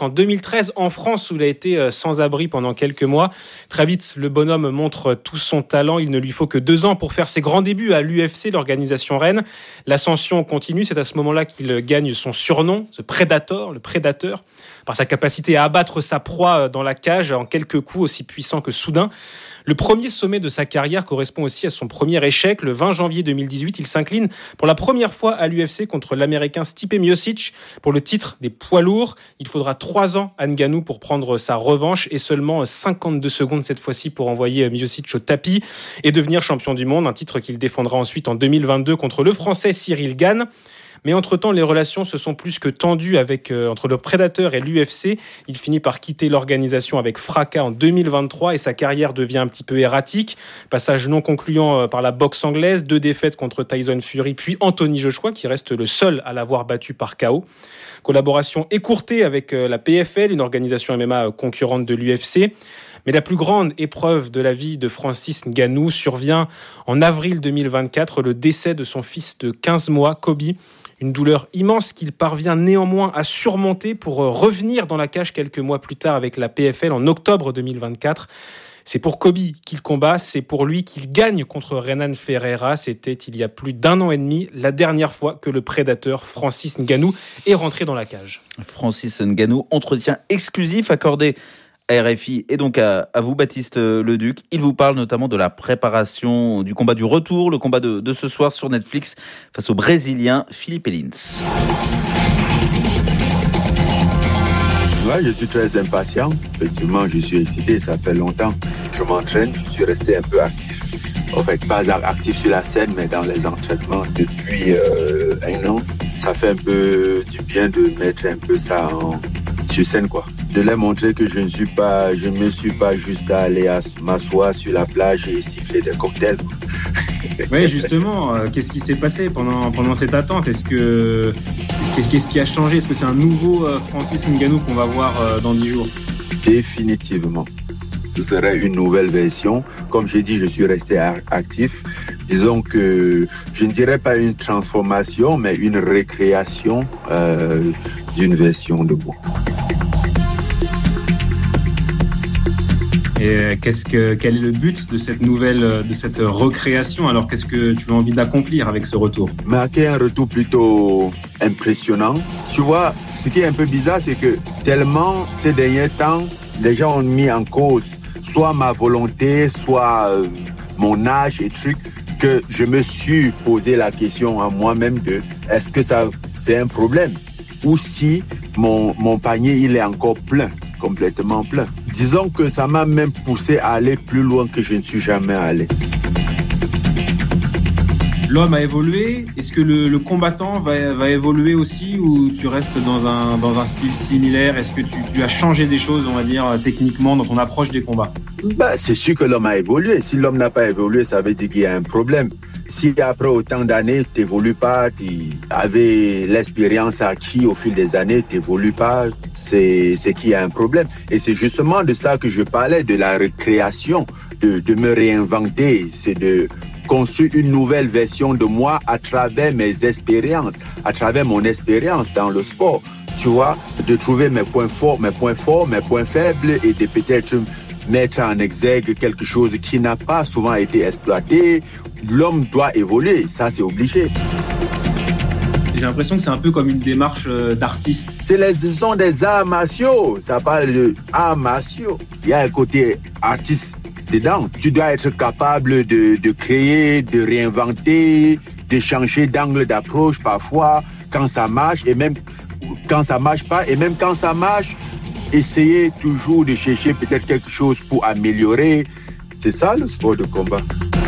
en 2013 en France où il a été sans abri pendant quelques mois. Très vite, le bonhomme montre tout son talent. Il ne lui faut que 2 ans pour faire ses grands débuts à l'UFC, l'organisation reine. L'ascension continue. C'est à ce moment-là qu'il gagne son surnom, ce Predator, le prédateur, par sa capacité à abattre sa proie dans la cage en quelques coups aussi puissants que soudains. Le premier sommet de sa carrière correspond aussi à son premier échec. Le 20 janvier 2018, il s'incline pour la première fois à l'UFC contre l'Américain Stipe Miocic pour le titre des poids lourds. Il faudra 3 ans à Ngannou pour prendre sa revanche et seulement 52 secondes cette fois-ci pour envoyer Miocic au tapis et devenir champion du monde. Un titre qu'il défendra ensuite en 2022 contre le Français Cyril Gane. Mais entre-temps, les relations se sont plus que tendues entre le Prédateur et l'UFC. Il finit par quitter l'organisation avec fracas en 2023 et sa carrière devient un petit peu erratique. Passage non concluant par la boxe anglaise, 2 défaites contre Tyson Fury, puis Anthony Joshua, qui reste le seul à l'avoir battu par KO. Collaboration écourtée avec la PFL, une organisation MMA concurrente de l'UFC. Mais la plus grande épreuve de la vie de Francis Ngannou survient en avril 2024, le décès de son fils de 15 mois, Kobe. Une douleur immense qu'il parvient néanmoins à surmonter pour revenir dans la cage quelques mois plus tard avec la PFL en octobre 2024. C'est pour Kobe qu'il combat, c'est pour lui qu'il gagne contre Renan Ferreira. C'était il y a plus d'1 an et demi, la dernière fois que le prédateur Francis Ngannou est rentré dans la cage. Francis Ngannou, entretien exclusif accordé à RFI et donc à vous, Baptiste Leduc. Il vous parle notamment de la préparation du combat du retour, le combat de ce soir sur Netflix face au Brésilien Philippe Elins. Ouais, je suis très impatient. Effectivement, je suis excité. Ça fait longtemps que je m'entraîne. Je suis resté un peu actif. En fait, pas actif sur la scène, mais dans les entraînements depuis 1 an. Ça fait un peu du bien de mettre un peu ça sur scène, quoi. De leur montrer que je ne me suis pas juste allé m'asseoir sur la plage et siffler des cocktails. Oui, justement, qu'est-ce qui s'est passé pendant cette attente ? Qu'est-ce qui a changé ? Est-ce que c'est un nouveau Francis Ngannou qu'on va voir dans 10 jours ? Définitivement. Ce serait une nouvelle version. Comme j'ai dit, je suis resté actif. Disons que je ne dirais pas une transformation, mais une récréation d'une version de moi. Et quel est le but de cette recréation ? Alors, qu'est-ce que tu as envie d'accomplir avec ce retour ? Marquer un retour plutôt impressionnant. Tu vois, ce qui est un peu bizarre, c'est que tellement ces derniers temps, les gens ont mis en cause soit ma volonté, soit mon âge et trucs, que je me suis posé la question à moi-même de est-ce que ça c'est un problème ? Ou si mon panier il est encore plein, complètement plein. Disons que ça m'a même poussé à aller plus loin que je ne suis jamais allé. L'homme a évolué. Est-ce que le combattant va évoluer aussi ou tu restes dans un style similaire ? Est-ce que tu as changé des choses, on va dire, techniquement dans ton approche des combats ? C'est sûr que l'homme a évolué. Si l'homme n'a pas évolué, ça veut dire qu'il y a un problème. Si après autant d'années, tu n'évolues pas, tu avais l'expérience acquise au fil des années, tu n'évolues pas, c'est qu'il y a un problème. Et c'est justement de ça que je parlais, de la récréation, de me réinventer. C'est de construire une nouvelle version de moi à travers mes expériences, à travers mon expérience dans le sport. Tu vois, de trouver mes points forts, mes points faibles et de peut-être mettre en exergue quelque chose qui n'a pas souvent été exploité. L'homme doit évoluer, ça c'est obligé. J'ai l'impression que c'est un peu comme une démarche d'artiste. Ce sont des arts martiaux, ça parle de arts martiaux. Il y a un côté artiste dedans. Tu dois être capable de créer, de réinventer, de changer d'angle d'approche parfois quand ça marche et même quand ça marche pas et même quand ça marche, essayer toujours de chercher peut-être quelque chose pour améliorer. C'est ça le sport de combat.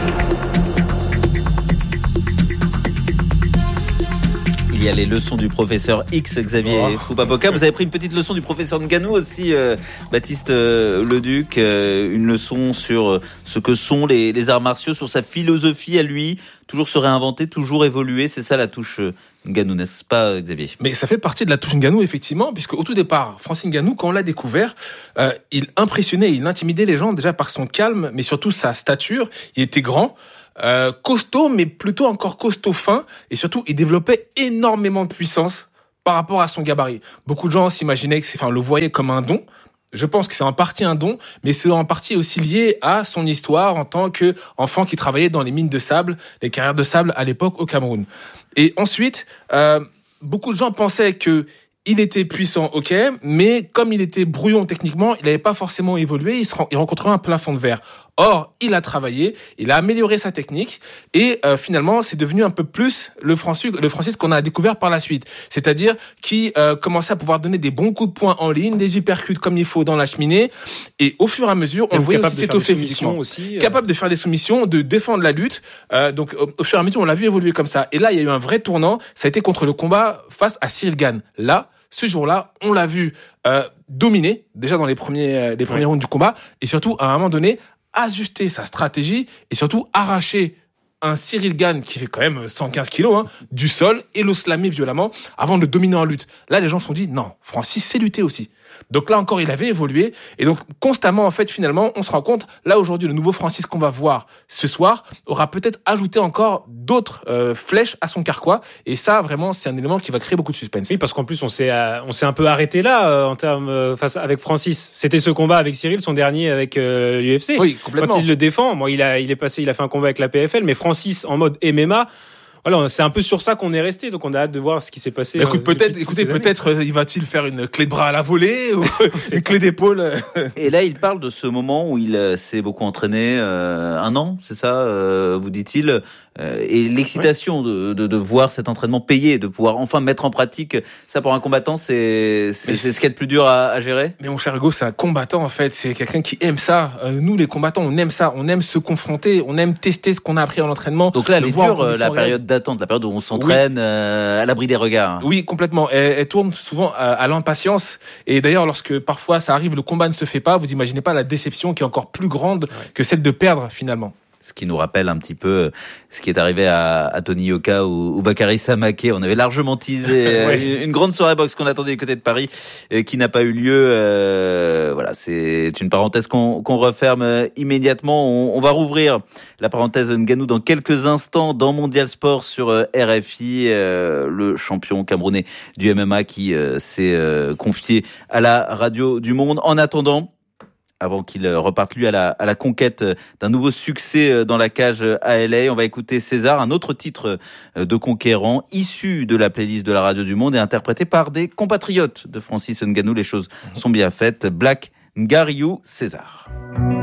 Il y a les leçons du professeur X, Xavier Foupapoka. Vous avez pris une petite leçon du professeur Ngannou aussi, Baptiste Leduc. Une leçon sur ce que sont les arts martiaux, sur sa philosophie à lui. Toujours se réinventer, toujours évoluer. C'est ça la touche Ngannou, n'est-ce pas, Xavier ? Mais ça fait partie de la touche Ngannou, effectivement, puisque au tout départ, Francis Ngannou, quand on l'a découvert, il impressionnait, il intimidait les gens déjà par son calme, mais surtout sa stature. Il était grand. Costaud, mais plutôt encore costaud fin, et surtout il développait énormément de puissance par rapport à son gabarit. Beaucoup de gens s'imaginaient le voyaient comme un don. Je pense que c'est en partie un don, mais c'est en partie aussi lié à son histoire en tant qu'enfant qui travaillait dans les mines de sable, les carrières de sable à l'époque au Cameroun. Et ensuite, beaucoup de gens pensaient que il était puissant, ok, mais comme il était brouillon techniquement, il n'avait pas forcément évolué, il rencontrait un plafond de verre. Or, il a travaillé, il a amélioré sa technique, et finalement, c'est devenu un peu plus le Francis qu'on a découvert par la suite. C'est-à-dire qui commençait à pouvoir donner des bons coups de poing en ligne, des uppercuts comme il faut dans la cheminée, et au fur et à mesure, on le voyait aussi s'étoffer physiquement. Capable de faire des soumissions, de défendre la lutte. Donc, au fur et à mesure, on l'a vu évoluer comme ça. Et là, il y a eu un vrai tournant, ça a été contre le combat face à Cyril Gane. Là, ce jour-là, on l'a vu dominer, déjà dans les premiers rounds du combat, et surtout, à un moment donné, ajuster sa stratégie, et surtout arracher un Cyril Gane qui fait quand même 115 kilos, du sol, et le slammer violemment, avant de le dominer en lutte. Là, les gens se sont dit, non, Francis sait lutter aussi. Donc là encore, il avait évolué. Et donc, constamment, en fait, finalement, on se rend compte, là, aujourd'hui, le nouveau Francis qu'on va voir ce soir aura peut-être ajouté encore d'autres flèches à son carquois. Et ça, vraiment, c'est un élément qui va créer beaucoup de suspense. Oui, parce qu'en plus, on s'est un peu arrêté là, en termes, face avec Francis. C'était ce combat avec Cyril, son dernier avec l'UFC. Oui, complètement. Quand il le défend, il a fait un combat avec la PFL, mais Francis, en mode MMA, voilà, c'est un peu sur ça qu'on est resté, donc on a hâte de voir ce qui s'est passé. Peut-être il va-t-il faire une clé de bras à la volée ou une clé d'épaule. Et là, il parle de ce moment où il s'est beaucoup entraîné, 1 an, c'est ça, vous dit-il, et l'excitation de voir cet entraînement payé, de pouvoir enfin mettre en pratique ça pour un combattant, c'est ce qu'il y a de plus dur à gérer. Mais mon cher Hugo, c'est un combattant en fait, c'est quelqu'un qui aime ça. Nous, les combattants, on aime ça, on aime se confronter, on aime tester ce qu'on a appris en entraînement. Donc là, elle est dure, la période d'attente, la période où on s'entraîne à l'abri des regards. Oui, complètement. Elle tourne souvent à l'impatience. Et d'ailleurs, lorsque parfois ça arrive, le combat ne se fait pas, vous imaginez pas la déception qui est encore plus grande que celle de perdre finalement. Ce qui nous rappelle un petit peu ce qui est arrivé à Tony Yoka ou Bakary Samaké. On avait largement teasé une grande soirée boxe qu'on attendait du côté de Paris qui n'a pas eu lieu. Voilà, c'est une parenthèse qu'on referme immédiatement. On va rouvrir la parenthèse Ngannou dans quelques instants dans Mondial Sport sur RFI. Le champion camerounais du MMA qui s'est confié à la radio du Monde. En attendant, avant qu'il reparte lui à la conquête d'un nouveau succès dans la cage à LA. On va écouter César, un autre titre de conquérant, issu de la playlist de la Radio du Monde et interprété par des compatriotes de Francis Ngannou. Les choses sont bien faites. Black Ngariou, César.